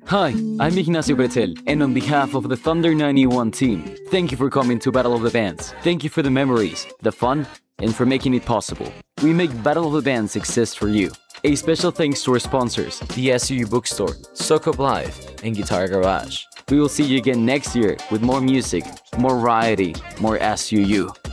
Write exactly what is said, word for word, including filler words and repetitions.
Hi, I'm Ignacio Bretel, and on behalf of the Thunder ninety-one team, thank you for coming to Battle of the Bands. Thank you for the memories, the fun, and for making it possible. We make Battle of the Bands exist for you. A special thanks to our sponsors, the S U U Bookstore, Socop Live, and Guitar Garage. We will see you again next year with more music, more variety, more S U U.